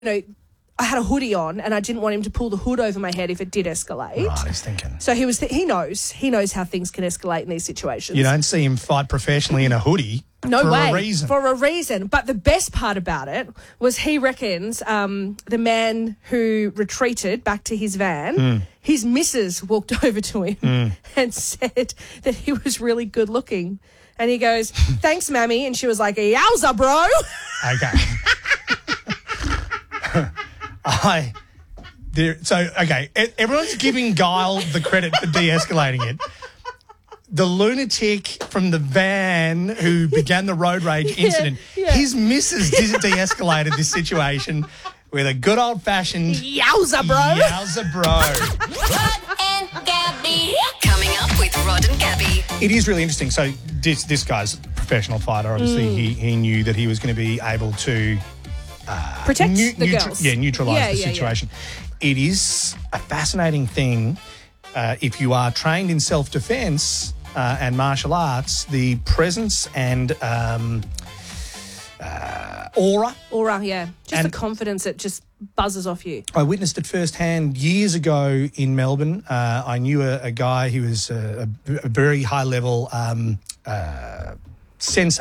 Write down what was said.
I had a hoodie on and I didn't want him to pull the hood over my head if it did escalate. Right, he's thinking. So he knows how things can escalate in these situations. You don't see him fight professionally in a hoodie. No for way. a reason. For a reason. But the best part about it was he reckons the man who retreated back to his van, his missus walked over to him and said that he was really good looking. And he goes, "Thanks, Mammy." And she was like, "Yowza, bro." Okay. Everyone's giving Guile the credit for de-escalating it. The lunatic from the van who began the road rage incident, his missus de-escalated this situation with a good old-fashioned "Yowza, bro." Yowza, bro. Rod and Gabby. Coming up with Rod and Gabby. It is really interesting. So this guy's a professional fighter. Obviously, he knew that he was going to be able to protect the girls. Neutralise the situation. It is a fascinating thing if you are trained in self-defense and martial arts, the presence and aura. Aura, yeah. Just the confidence that just buzzes off you. I witnessed it firsthand years ago in Melbourne. I knew a guy who was a very high-level sensei.